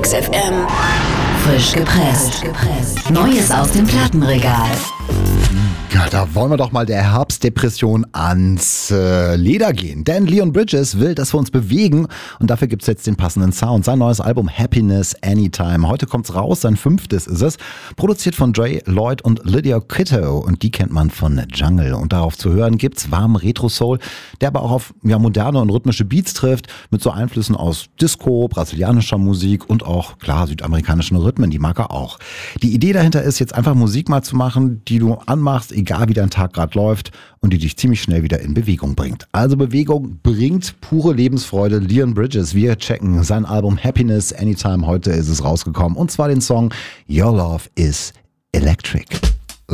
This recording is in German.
Deluxe FM. Frisch gepresst. Neues aus dem Plattenregal. Ja, da wollen wir doch mal der Herbstdepression ans Leder gehen. Denn Leon Bridges will, dass wir uns bewegen und dafür gibt's jetzt den passenden Sound. Sein neues Album Happiness Anytime. Heute kommt's raus, sein 5. ist es. Produziert von Dre Lloyd und Lydia Kitto und die kennt man von Jungle. Und darauf zu hören gibt's warmen Retro-Soul, der aber auch auf moderne und rhythmische Beats trifft, mit so Einflüssen aus Disco, brasilianischer Musik und auch, klar, südamerikanischen Rhythmen, die mag er auch. Die Idee dahinter ist jetzt einfach Musik mal zu machen, die du anmachst, egal wie dein Tag gerade läuft und die dich ziemlich schnell wieder in Bewegung bringt. Also Bewegung bringt pure Lebensfreude. Leon Bridges, wir checken sein Album Happiness Anytime. Heute ist es rausgekommen und zwar den Song Your Love is Electric.